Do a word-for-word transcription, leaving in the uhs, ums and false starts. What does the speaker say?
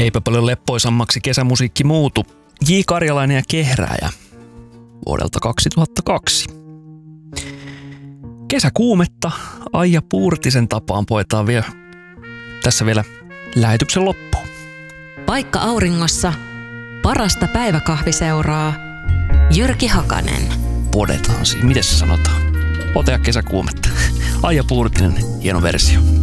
Eipä paljon leppoisammaksi kesämusiikki muutu. J. Karjalainen ja Kehrääjä vuodelta kaksituhattakaksi. Kesäkuumetta Aija Puurtisen tapaan poetaan vielä tässä vielä lähetyksen loppuun. Paikka auringossa, parasta päiväkahviseuraa, Jyrki Hakanen. Podetaan siis, miten se sanotaan? Otea kesäkuumetta. Aija Puurtinen, hieno versio.